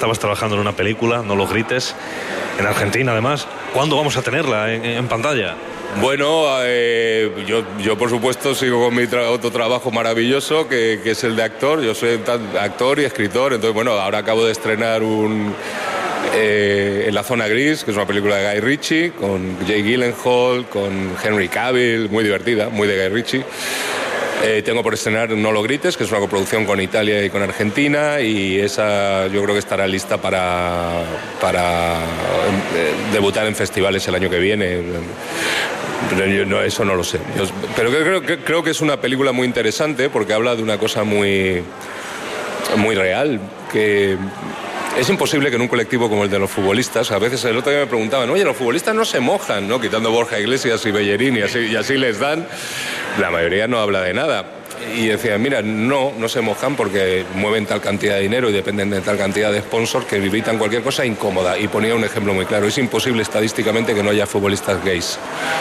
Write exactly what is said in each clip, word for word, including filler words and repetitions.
estabas trabajando en una película, no lo grites, en Argentina además. ¿Cuándo vamos a tenerla en, en pantalla? Bueno, eh, yo, yo por supuesto sigo con mi tra- otro trabajo maravilloso que, que es el de actor. Yo soy actor y escritor, entonces bueno, ahora acabo de estrenar un eh, En la zona gris, que es una película de Guy Ritchie, con Jake Gyllenhaal, con Henry Cavill, muy divertida, muy de Guy Ritchie. Eh, tengo por estrenar No lo grites, que es una coproducción con Italia y con Argentina, y esa yo creo que estará lista para, para eh, debutar en festivales el año que viene. Pero yo no, eso no lo sé. Yo, pero creo, creo, creo que es una película muy interesante porque habla de una cosa muy, muy real, que es imposible que en un colectivo como el de los futbolistas, a veces el otro día me preguntaban, oye, los futbolistas no se mojan, ¿no? Quitando Borja Iglesias y Bellerín y así, y así les dan, la mayoría no habla de nada. Y decían, mira, no, no se mojan porque mueven tal cantidad de dinero y dependen de tal cantidad de sponsors que evitan cualquier cosa incómoda. Y ponía un ejemplo muy claro, es imposible estadísticamente que no haya futbolistas gays.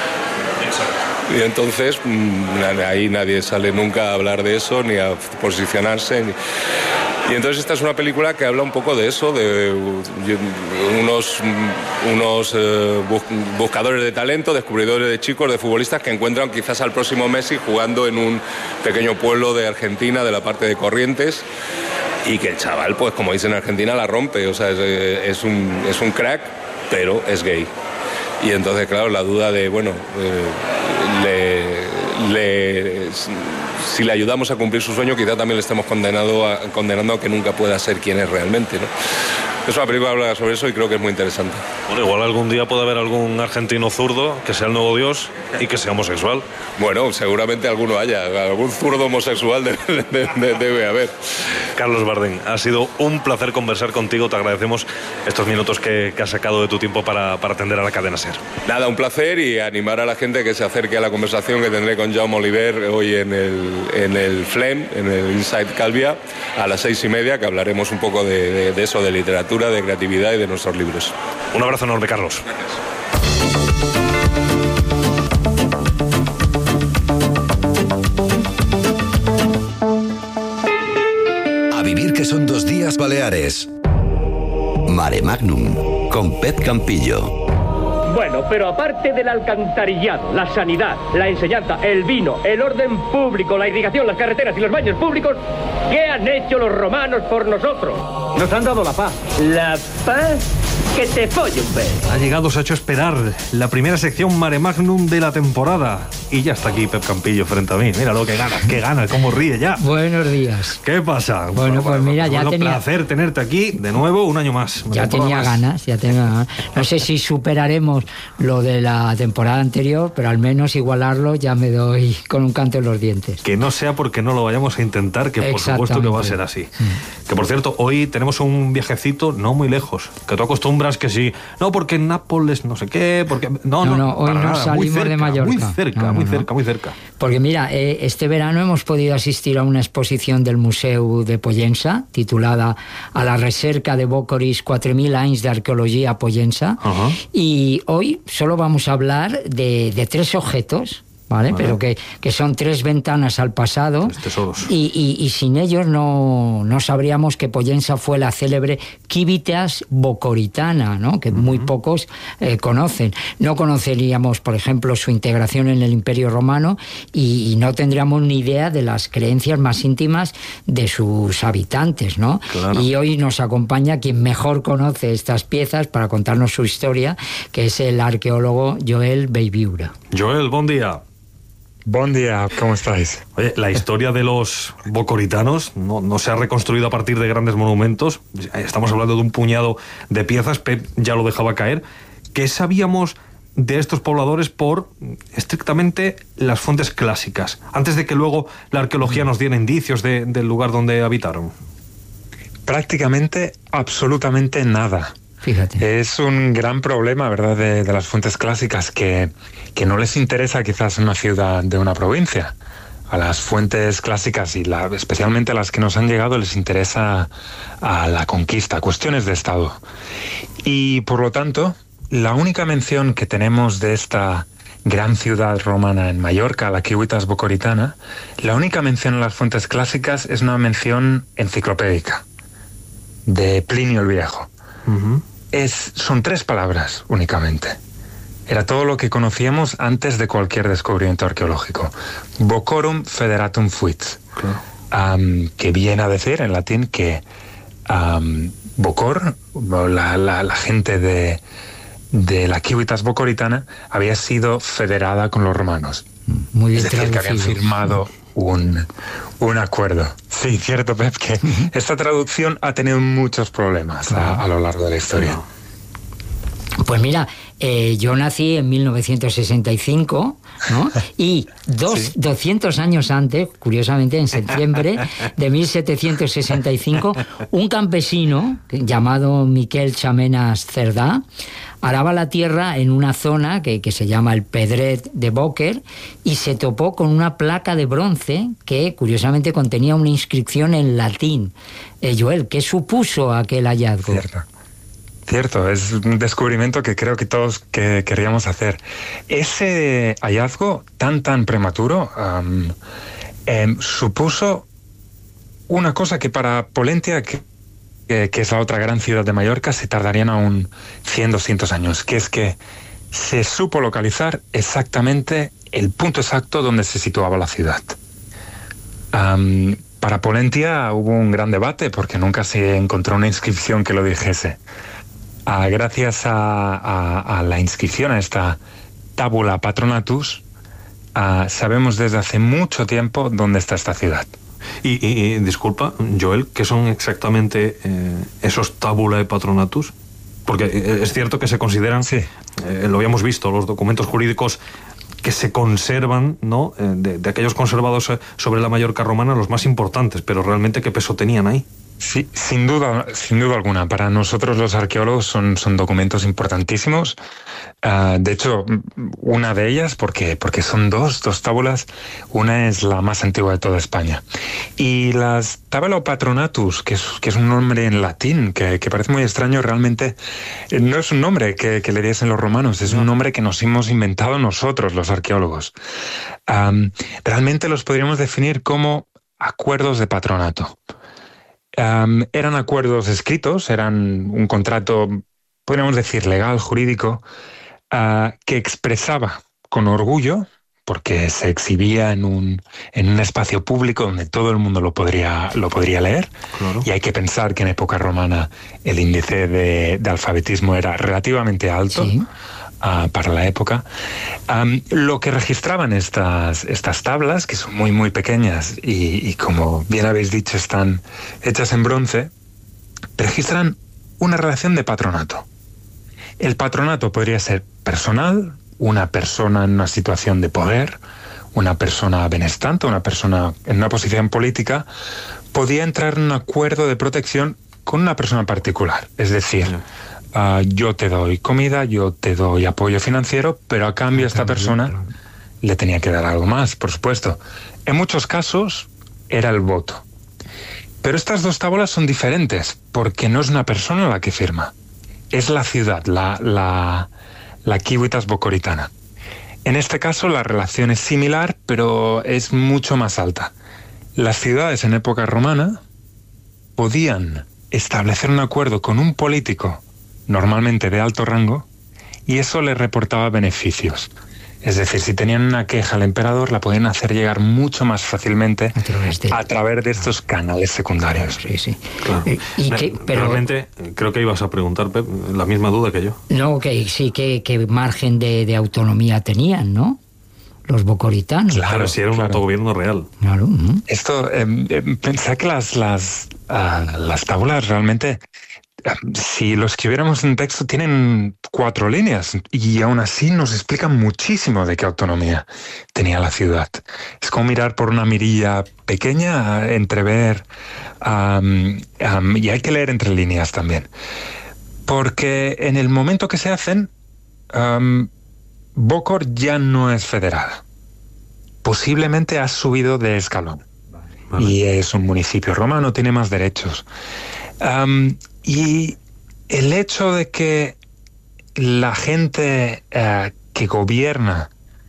Y entonces ahí nadie sale nunca a hablar de eso, ni a posicionarse. Ni... Y entonces esta es una película que habla un poco de eso, de unos, unos eh, buscadores de talento, descubridores de chicos, de futbolistas que encuentran quizás al próximo Messi jugando en un pequeño pueblo de Argentina, de la parte de Corrientes, y que el chaval, pues como dicen en Argentina, la rompe, o sea, es, es, un, es un crack, pero es gay. Y entonces, claro, la duda de, bueno, eh, le, le, si le ayudamos a cumplir su sueño, quizá también le estemos condenado a, condenando a que nunca pueda ser quien es realmente, ¿no? Es una película que habla sobre eso y creo que es muy interesante. Bueno, igual algún día puede haber algún argentino zurdo que sea el nuevo Dios y que sea homosexual. Bueno, seguramente alguno haya, algún zurdo homosexual debe, debe, debe haber. Carlos Bardén, ha sido un placer conversar contigo, te agradecemos estos minutos que, que has sacado de tu tiempo para, para atender a la cadena SER. Nada, un placer, y animar a la gente que se acerque a la conversación que tendré con Jaume Oliver hoy en el, en el Flem, en el Inside Calvia, a las seis y media, que hablaremos un poco de, de, de eso, de literatura, de creatividad y de nuestros libros. Un abrazo enorme, Carlos. A vivir que son dos días Baleares. Mare Magnum con Pep Campillo. Bueno, pero aparte del alcantarillado, la sanidad, la enseñanza, el vino, el orden público, la irrigación, las carreteras y los baños públicos, ¿qué han hecho los romanos por nosotros? Nos han dado la paz. ¿La paz? Que te folle un pez. Ha llegado, se ha hecho esperar la primera sección Mare Magnum de la temporada. Y ya está aquí Pep Campillo frente a mí. Míralo, qué ganas, qué ganas, cómo ríe ya. Buenos días. ¿Qué pasa? Bueno, bueno pues mira, ya un tenía... Un placer tenerte aquí de nuevo un año más. Ya tenía más. ganas, ya tenía ganas. No sé si superaremos lo de la temporada anterior, pero al menos igualarlo ya me doy con un canto en los dientes. Que no sea porque no lo vayamos a intentar, que por supuesto que va a ser así. Mm. Que por cierto, hoy tenemos un viajecito no muy lejos, que tú acostumbras que sí, no porque en Nápoles no sé qué, porque no, no, no, no hoy no nada, salimos cerca, de Mallorca. Muy cerca, no, no, muy cerca, no. muy cerca. Porque mira, eh, este verano hemos podido asistir a una exposición del Museu de Pollença, titulada A la recerca de Bocoris quatre mil anys d'arqueologia a Pollença, uh-huh. y hoy solo vamos a hablar de, de tres objetos, ¿vale? Vale. Pero que, que son tres ventanas al pasado, y, y, y sin ellos no, no sabríamos que Pollença fue la célebre Civitas Bocoritana, ¿no? Que uh-huh. muy pocos eh, conocen. No conoceríamos, por ejemplo, su integración en el Imperio Romano, y, y no tendríamos ni idea de las creencias más íntimas de sus habitantes, ¿no? Claro. Y hoy nos acompaña quien mejor conoce estas piezas para contarnos su historia, que es el arqueólogo Joel Beiviura. Joel, buen día. Buen día, ¿cómo estáis? Oye, la historia de los bocoritanos no, no se ha reconstruido a partir de grandes monumentos. Estamos hablando de un puñado de piezas, Pep ya lo dejaba caer. ¿Qué sabíamos de estos pobladores por estrictamente las fuentes clásicas, antes de que luego la arqueología nos diera indicios de, del lugar donde habitaron? Prácticamente absolutamente nada. Fíjate. Es un gran problema, ¿verdad?, de, de las fuentes clásicas, que, que no les interesa quizás una ciudad de una provincia. A las fuentes clásicas, y la, especialmente a las que nos han llegado, les interesa a la conquista, cuestiones de Estado. Y por lo tanto, la única mención que tenemos de esta gran ciudad romana en Mallorca, la Civitas Bocoritana, la única mención en las fuentes clásicas es una mención enciclopédica. de Plinio el Viejo. Uh-huh. Es, son tres palabras únicamente. Era todo lo que conocíamos antes de cualquier descubrimiento arqueológico. Bocorum federatum fuit. Claro. Um, que viene a decir en latín que um, Bocor, la, la, la gente de, de la Civitas Bocoritana, había sido federada con los romanos. Muy bien es decir, traducido. que habían firmado un, un acuerdo. Sí, cierto, Pep, que esta traducción ha tenido muchos problemas a, a lo largo de la historia. Pues mira, eh, yo nací en mil novecientos sesenta y cinco, ¿no? Y dos, sí. doscientos años antes, curiosamente en septiembre de mil setecientos sesenta y cinco, un campesino llamado Miquel Chamenas Cerdà araba la tierra en una zona que, que se llama el Pedret de Bóquer y se topó con una placa de bronce que curiosamente contenía una inscripción en latín. Eh, Joel, ¿qué supuso aquel hallazgo? Cierto. Cierto, es un descubrimiento que creo que todos que queríamos hacer. Ese hallazgo tan tan prematuro um, eh, supuso una cosa que para Pollentia, que, que, que es la otra gran ciudad de Mallorca, se tardarían aún cien, doscientos años, que es que se supo localizar exactamente el punto exacto donde se situaba la ciudad. Um, para Pollentia hubo un gran debate porque nunca se encontró una inscripción que lo dijese. Uh, gracias a, a, a la inscripción a esta Tabula Patronatus, uh, sabemos desde hace mucho tiempo dónde está esta ciudad. Y, y, y disculpa, Joel, ¿qué son exactamente eh, esos Tabulae Patronatus? Porque es cierto que se consideran, sí. eh, lo habíamos visto, los documentos jurídicos que se conservan, ¿no? Eh, de, de aquellos conservados sobre la Mallorca romana, los más importantes, pero realmente ¿qué peso tenían ahí? Sí, sin duda, sin duda alguna. Para nosotros los arqueólogos son, son documentos importantísimos. Uh, de hecho, una de ellas, porque, porque son dos, dos tábulas, una es la más antigua de toda España. Y las Tabula Patronatus, que es, que es un nombre en latín, que, que parece muy extraño, realmente no es un nombre que, que le diesen los romanos, es un nombre que nos hemos inventado nosotros, los arqueólogos. Um, realmente los podríamos definir como acuerdos de patronato. Um, eran acuerdos escritos, eran un contrato, podríamos decir, legal, jurídico, uh, que expresaba con orgullo, porque se exhibía en un, en un espacio público donde todo el mundo lo podría, lo podría leer. Claro. Y hay que pensar que en época romana el índice de, de alfabetismo era relativamente alto. Sí. Uh, para la época. Um, lo que registraban estas, estas tablas, que son muy muy pequeñas y, y como bien habéis dicho están hechas en bronce, registran una relación de patronato. El patronato podría ser personal, una persona en una situación de poder, una persona benestante, una persona en una posición política, podía entrar en un acuerdo de protección con una persona particular, es decir, sí. Uh, yo te doy comida, yo te doy apoyo financiero, pero a cambio a esta persona le tenía que dar algo más, por supuesto. En muchos casos era el voto. Pero estas dos tábulas son diferentes, porque no es una persona la que firma, es la ciudad, la, la, la Civitas Bocoritana. En este caso la relación es similar, pero es mucho más alta. Las ciudades en época romana podían establecer un acuerdo con un político normalmente de alto rango, y eso le reportaba beneficios. Es decir, si tenían una queja al emperador, la podían hacer llegar mucho más fácilmente a través de, a través de estos canales secundarios. Sí, sí. Claro. Eh, y que, pero, realmente, creo que ibas a preguntar, Pep, la misma duda que yo. No, que sí, que, que margen de, de autonomía tenían, ¿no? Los bocoritanos. Claro, claro, si era un claro. autogobierno real. Claro. Uh-huh. Esto, eh, eh, pensé que las, las, uh, las tábulas realmente, si lo escribiéramos en texto, tienen cuatro líneas y aún así nos explican muchísimo de qué autonomía tenía la ciudad. Es como mirar por una mirilla pequeña, entrever, um, um, y hay que leer entre líneas también. Porque en el momento que se hacen, um, Bócor ya no es federada. Posiblemente ha subido de escalón. Vale. Y es un municipio romano, tiene más derechos. Um, y el hecho de que la gente uh, que gobierna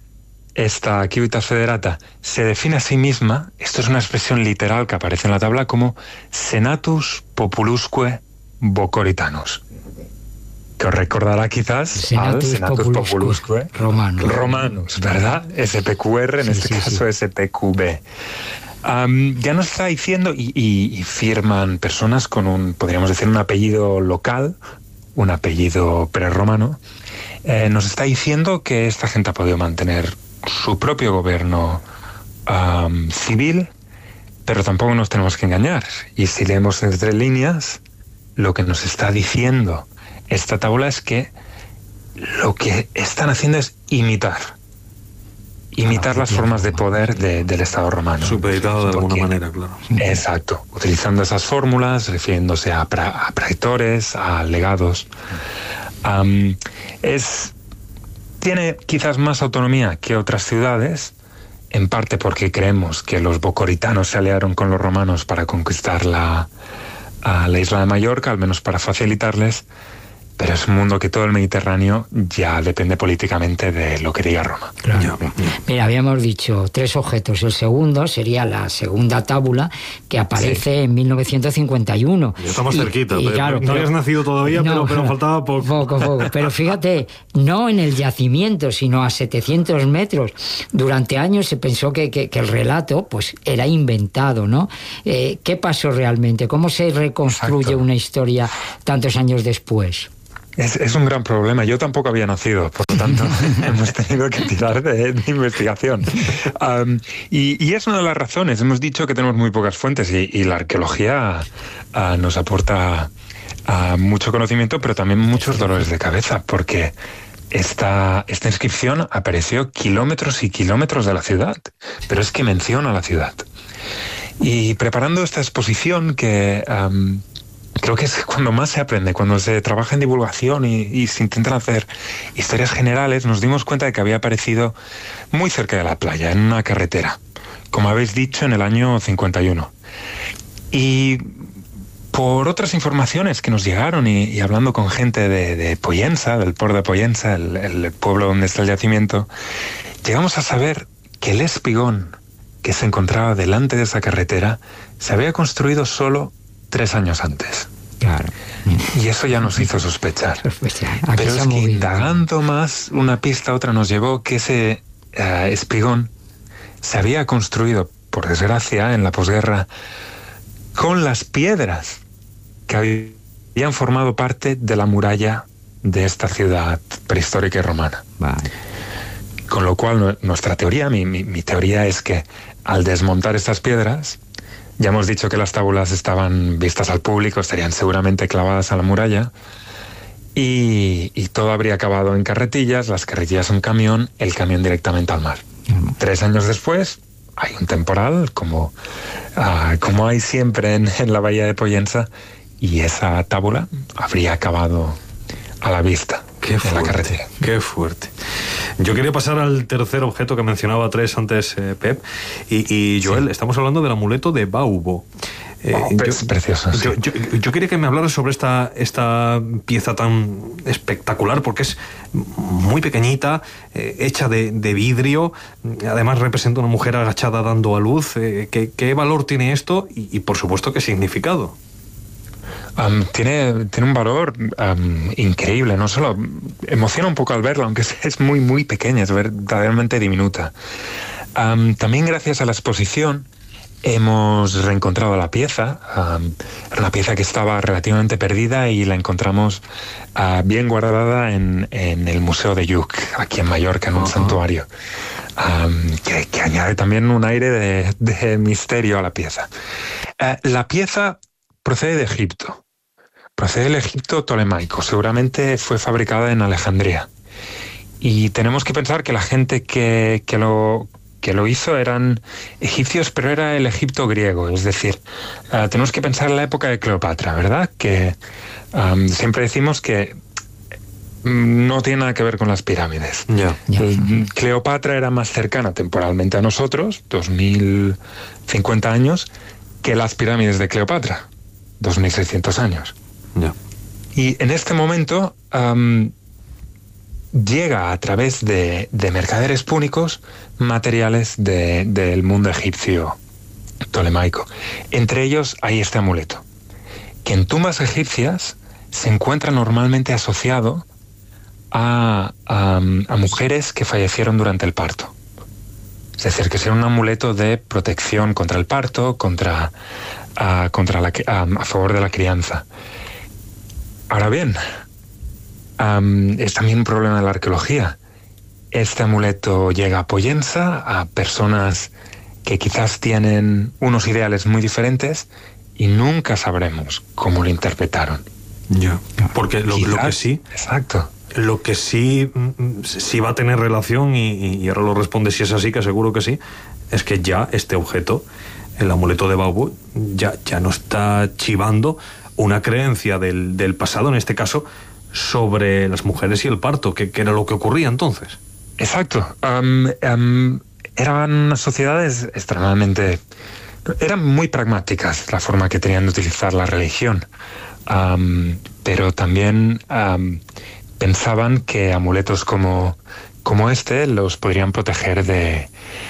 esta Civitas Federata se define a sí misma, esto es una expresión literal que aparece en la tabla, como senatus populusque Bocoritanus, que os recordará quizás Senatus al Senatus Populusque Romanus. Romanus, ¿verdad? S P Q R, en sí, este sí, caso sí. S P Q B. Um, ya nos está diciendo, y, y, y firman personas con un, podríamos decir, un apellido local, un apellido prerromano, eh, nos está diciendo que esta gente ha podido mantener su propio gobierno um, civil, pero tampoco nos tenemos que engañar. Y si leemos entre líneas, lo que nos está diciendo esta tabla es que lo que están haciendo es imitar. Imitar las formas de poder de, del Estado romano. Supeditado de alguna manera, claro. Exacto. Utilizando esas fórmulas, refiriéndose a, pra, a praetores, a legados. Um, es, tiene quizás más autonomía que otras ciudades, en parte porque creemos que los bocoritanos se aliaron con los romanos para conquistar la, a la isla de Mallorca, al menos para facilitarles. Pero es un mundo que todo el Mediterráneo ya depende políticamente de lo que diga Roma. Claro. Mira, habíamos dicho tres objetos. El segundo sería la segunda tábula, que aparece sí. en mil novecientos cincuenta y uno. Ya estamos y, cerquita. Y, pero, claro, no pero, habías nacido todavía, no, pero, pero faltaba poco. Poco, poco. Pero fíjate, no en el yacimiento, sino a setecientos metros. Durante años se pensó que, que, que el relato pues, era inventado, ¿no? Eh, ¿Qué pasó realmente? ¿Cómo se reconstruye Exacto. una historia tantos años después? Es, es un gran problema. Yo tampoco había nacido, por lo tanto hemos tenido que tirar de, de investigación. Um, y, y es una de las razones. Hemos dicho que tenemos muy pocas fuentes y, y la arqueología uh, nos aporta uh, mucho conocimiento, pero también muchos dolores de cabeza, porque esta, esta inscripción apareció kilómetros y kilómetros de la ciudad, pero es que menciona la ciudad. Y preparando esta exposición que... Um, Creo que es cuando más se aprende, cuando se trabaja en divulgación y, y se intentan hacer historias generales, nos dimos cuenta de que había aparecido muy cerca de la playa, en una carretera, como habéis dicho, en el año cincuenta y uno. Y por otras informaciones que nos llegaron y, y hablando con gente de, de Pollença, del Port de Pollença, el, el pueblo donde está el yacimiento, llegamos a saber que el espigón que se encontraba delante de esa carretera se había construido solo tres años antes. Claro. Y eso ya nos hizo sospechar. Pero es que indagando más, una pista a otra nos llevó que ese uh, espigón se había construido, por desgracia, en la posguerra, con las piedras que habían formado parte de la muralla de esta ciudad prehistórica y romana. Vale. Con lo cual, nuestra teoría, mi, mi, mi teoría es que al desmontar estas piedras, ya hemos dicho que las tábulas estaban vistas al público, estarían seguramente clavadas a la muralla y, y todo habría acabado en carretillas, las carretillas un camión, el camión directamente al mar. Mm. Tres años después hay un temporal, como, uh, como hay siempre en, en la bahía de Pollença, y esa tábula habría acabado a la vista. Qué fuerte, en la carretera. Qué fuerte. Yo quería pasar al tercer objeto que mencionaba tres antes, eh, Pep, y, y Joel, sí. Estamos hablando del amuleto de Baubo. Eh, oh, yo, es precioso. Sí. Yo, yo, yo quería que me hablaras sobre esta, esta pieza tan espectacular, porque es muy pequeñita, eh, hecha de, de vidrio, además representa una mujer agachada dando a luz. Eh, ¿qué, ¿Qué valor tiene esto y, y, por supuesto, qué significado? Um, tiene, tiene un valor um, increíble, no solo emociona un poco al verla, aunque es muy muy pequeña, es verdaderamente diminuta. Um, también gracias a la exposición hemos reencontrado la pieza. Um, era una pieza que estaba relativamente perdida y la encontramos uh, bien guardada en, en el Museo de Lluc, aquí en Mallorca, en un uh-huh. santuario, um, que, que añade también un aire de, de misterio a la pieza. Uh, la pieza procede de Egipto. Procede del Egipto tolemaico. Seguramente fue fabricada en Alejandría. Y tenemos que pensar que la gente que, que, lo, que lo hizo eran egipcios, pero era el Egipto griego. Es decir, uh, tenemos que pensar en la época de Cleopatra, ¿verdad? Que um, siempre decimos que no tiene nada que ver con las pirámides. Yeah. Yeah. Cleopatra era más cercana temporalmente a nosotros, dos mil cincuenta años, que las pirámides de Cleopatra, dos mil seiscientos años. Yeah. Y en este momento um, llega a través de, de mercaderes púnicos materiales de, del mundo egipcio tolemaico. Entre ellos hay este amuleto. que en tumbas egipcias se encuentra normalmente asociado a, a, a mujeres que fallecieron durante el parto. Es decir, que sea un amuleto de protección contra el parto, contra, a, contra la, a, a favor de la crianza. Ahora bien, um, es también un problema de la arqueología. Este amuleto llega a Pollensa, a personas que quizás tienen unos ideales muy diferentes y nunca sabremos cómo lo interpretaron. Ya, porque lo, quizás, lo que sí... Exacto. Lo que sí, sí va a tener relación, y, y ahora lo responde si es así, que seguro que sí, es que ya este objeto, el amuleto de Baubo, ya, ya no está chivando una creencia del, del pasado, en este caso, sobre las mujeres y el parto, que, que era lo que ocurría entonces. Exacto. Um, um, eran sociedades extremadamente... Eran muy pragmáticas la forma que tenían de utilizar la religión, um, pero también... Um, pensaban que amuletos como, como este los podrían proteger de,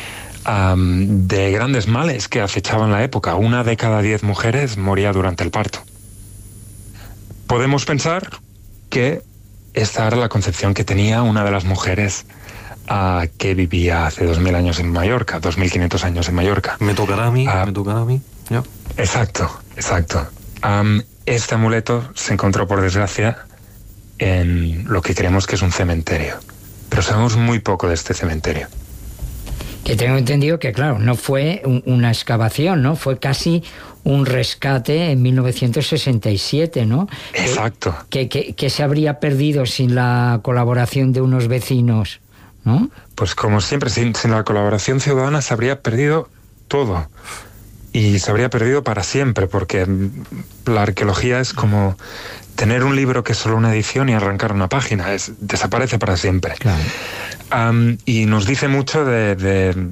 um, de grandes males que acechaban la época. Una de cada diez mujeres moría durante el parto. Podemos pensar que esta era la concepción que tenía una de las mujeres uh, que vivía hace dos mil años en Mallorca, dos mil quinientos años en Mallorca. Me tocará a mí, uh, me tocará a mí. Yeah. Exacto, exacto. Um, este amuleto se encontró, por desgracia, en lo que creemos que es un cementerio, pero sabemos muy poco de este cementerio. Que tengo entendido que, claro, no fue un, una excavación, ¿no? Fue casi un rescate en mil novecientos sesenta y siete, ¿no? Exacto. Que, que, que se habría perdido sin la colaboración de unos vecinos, ¿no? Pues como siempre, sin, sin la colaboración ciudadana se habría perdido todo. Y se habría perdido para siempre, porque la arqueología es como tener un libro que es solo una edición y arrancar una página. Es, desaparece para siempre. Claro. Um, y nos dice mucho de, de,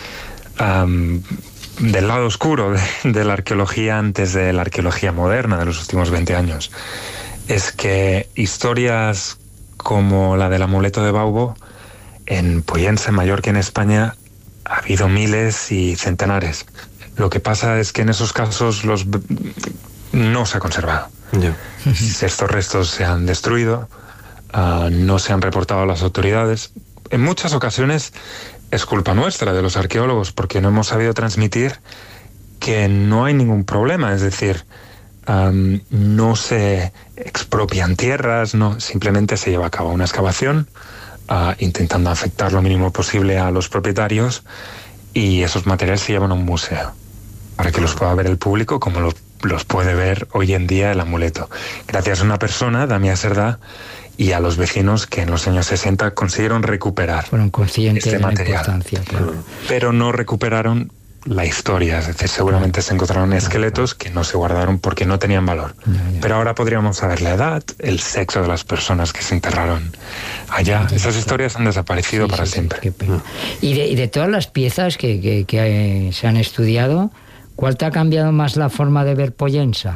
um, del lado oscuro de, de la arqueología antes de la arqueología moderna de los últimos veinte años. Es que historias como la del amuleto de Baubo, en Pollensa, en Mallorca, en España, ha habido miles y centenares. Lo que pasa es que en esos casos los no se ha conservado. Yeah. Estos restos se han destruido, uh, no se han reportado a las autoridades. En muchas ocasiones es culpa nuestra, de los arqueólogos, porque no hemos sabido transmitir que no hay ningún problema. Es decir, um, no se expropian tierras, no, simplemente se lleva a cabo una excavación, uh, intentando afectar lo mínimo posible a los propietarios, y esos materiales se llevan a un museo para que los pueda ver el público como lo, los puede ver hoy en día el amuleto. Gracias a una persona, Damià Cerdà, y a los vecinos que en los años sesenta consiguieron recuperar Fueron conscientes este de la material. importancia, claro. Pero no recuperaron la historia, es decir, seguramente se encontraron esqueletos que no se guardaron porque no tenían valor. Ya, ya. Pero ahora podríamos saber la edad, el sexo de las personas que se enterraron allá. Ya, Esas historias han desaparecido sí, para sí, siempre. Qué pena. Y, de, y de todas las piezas que, que, que se han estudiado, ¿cuál te ha cambiado más la forma de ver Pollensa?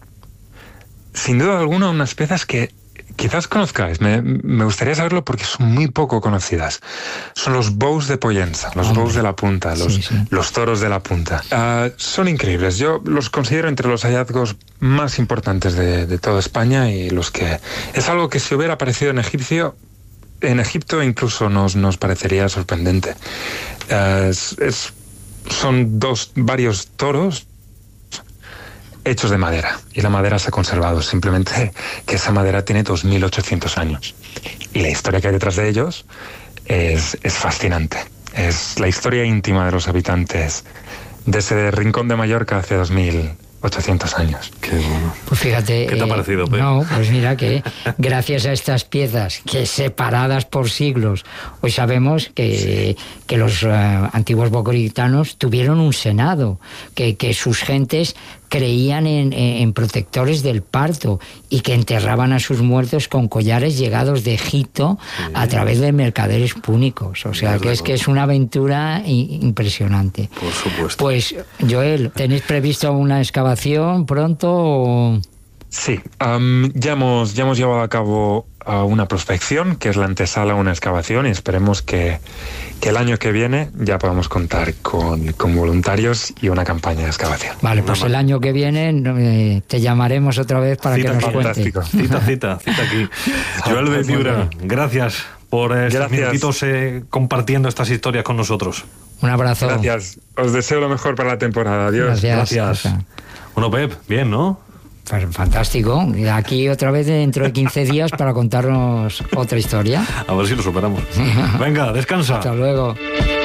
Sin duda alguna, unas piezas que quizás conozcáis, me, me gustaría saberlo porque son muy poco conocidas. Son los bous de Pollensa, los Hombre. bous de la punta, los, sí, sí. los toros de la punta. Uh, son increíbles, yo los considero entre los hallazgos más importantes de, de toda España, y los que... Es algo que si hubiera aparecido en Egipcio, en Egipto incluso nos, nos parecería sorprendente. Uh, es, es, son dos, varios toros hechos de madera, y la madera se ha conservado, simplemente que esa madera tiene dos mil ochocientos años, y la historia que hay detrás de ellos es, es fascinante. Es la historia íntima de los habitantes de ese rincón de Mallorca hace dos mil ochocientos años. Qué bueno. Pues fíjate... ¿Qué te ha parecido, Pep? No, pues mira que gracias a estas piezas, que separadas por siglos, hoy sabemos que, sí. que los uh, antiguos bocoritanos tuvieron un senado, que, que sus gentes creían en, en protectores del parto, y que enterraban a sus muertos con collares llegados de Egipto sí. a través de mercaderes púnicos. O sea, que es que es una aventura impresionante. Por supuesto. Pues, Joel, ¿tenéis previsto una excavación pronto o...? Sí, um, ya, hemos, ya hemos llevado a cabo uh, una prospección, que es la antesala a una excavación, y esperemos que, que el año que viene ya podamos contar con, con voluntarios y una campaña de excavación. Vale, pues el año que viene eh, te llamaremos otra vez para cita, que nos fantástico. cuentes. Cita, cita, cita aquí. Joel de Fibra, gracias por estos Gracias. minutitos eh, compartiendo estas historias con nosotros. Un abrazo. Gracias. Os deseo lo mejor para la temporada. Adiós. Gracias. Gracias. Bueno, Pep, bien, ¿no? Pues fantástico. Aquí otra vez dentro de quince días para contarnos otra historia. A ver si lo superamos. Venga, descansa. Hasta luego.